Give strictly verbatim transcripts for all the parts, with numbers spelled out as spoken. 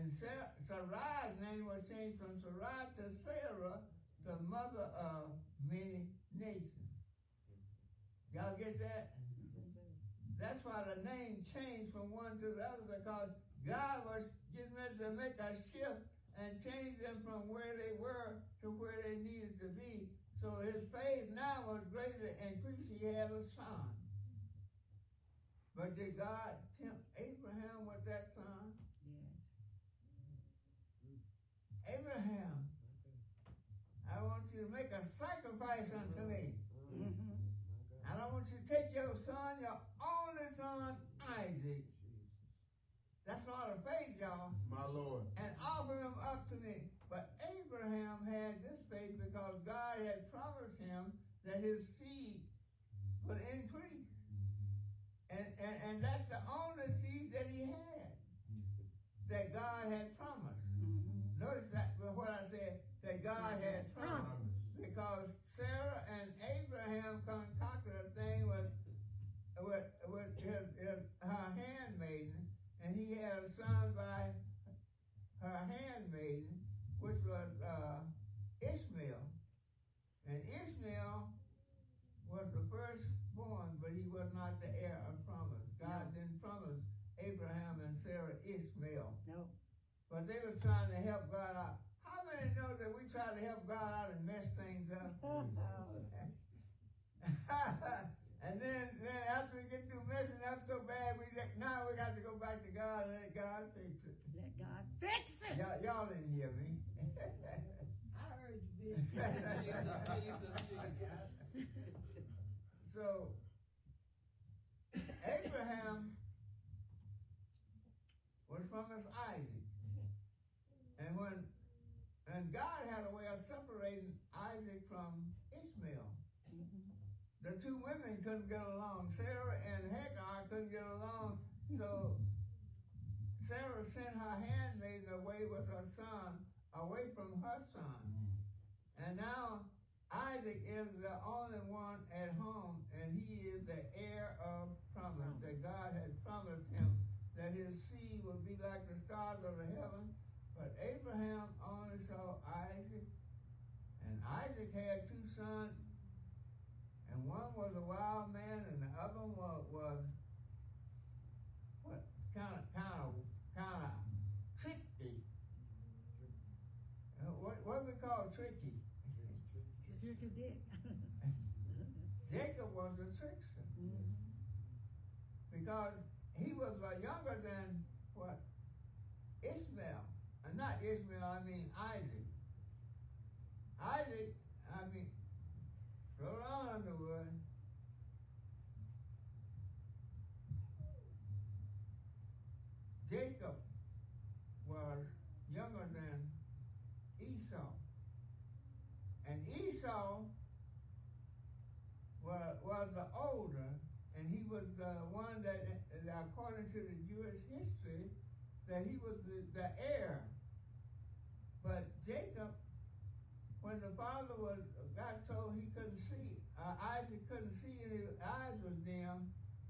And Sarah, Sarai's name was changed from Sarai to Sarah, the mother of many nations. Y'all get that? That's why the name changed from one to the other, because God was getting ready to make a shift and change them from where they were to where they needed to be. So his faith now was greater, increased. He had a son. But did God tempt Abraham with that son? Yes. Abraham, I want you to make a sacrifice unto me. Mm-hmm. And I want you to take your son, your only son, Isaac. That's a lot of faith, y'all. My Lord. And offer him up to me. But Abraham had this faith because God had promised him that his seed would increase. And, and, and that's the only seed that he had that God had promised. Mm-hmm. Notice that what I said, that God had promised. Because Sarah and Abraham concocted a thing with, with, with his, his, her handmaiden, and he had a son by her handmaiden, which was uh, Ishmael. And Ishmael was the firstborn, but he was not the heir of promise. God no. didn't promise Abraham and Sarah Ishmael. No. But they were trying to help God out. How many know that we try to help God out and mess things up? And then, then after we get through messing up so bad, we now we got to go back to God and let God fix it. Let God fix it. Y'all, y'all didn't hear me. I heard you, bitch. So, Abraham was from his Isaac. And when and God had a way of separating Isaac from Ishmael. Mm-hmm. The two women couldn't get along. Sarah and Hagar couldn't get along. So Sarah sent her handmaiden away with her son, away from her son. And now Isaac is the only one at home, and he is the heir of promise that God had promised him, that his seed would be like the stars of the heaven. But Abraham only saw Isaac, and Isaac had two sons, and one was a wild man, and the other one was, was what kind of kind of kind of tricky. Uh, what what we call tricky? Tricky dick. Jacob was a trickster. Yes. Because he was uh, younger than what Ishmael. Uh, not Ishmael, I mean Isaac. Isaac, I mean, throw it on Underwood. Jacob was younger than Esau. And Esau was, was the older, and he was the one that, according to the Jewish history, that he was the, the heir. But Jacob, when the father was got so he couldn't see, uh, Isaac couldn't see, and his eyes was dim,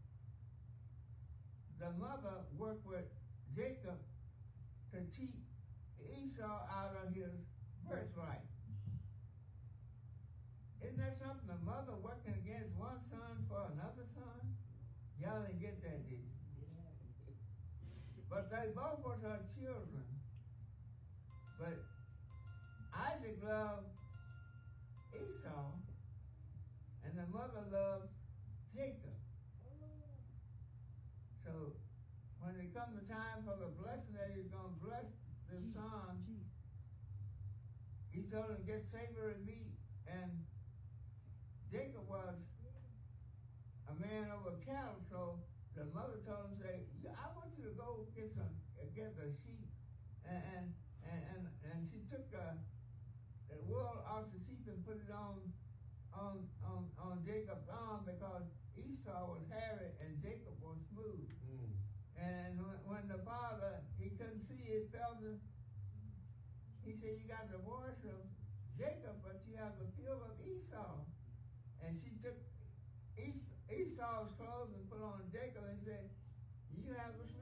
the mother worked with Jacob to cheat Esau out of his birthright. Isn't that something? The mother working against one son for another son? Y'all didn't get that, did you? But they both were her children. But Isaac loved Esau, and the mother loved Jacob. So when it comes the time for the blessing that he's going to bless the Jesus, son, Jesus. He told him to get savory meat, and Jacob was a man over cattle, so the mother told him, say, I want you to go get some, get the sheep. And and, and, and she took the, the wool off the sheep and put it on, on, on, on Jacob's arm, because Esau was hairy and Jacob was smooth. Mm. And when, when the father, he couldn't see his fellow, he said, you got the voice of Jacob, but you have the feel of Esau. And she took Esau's clothes and put on Jacob and said, you have the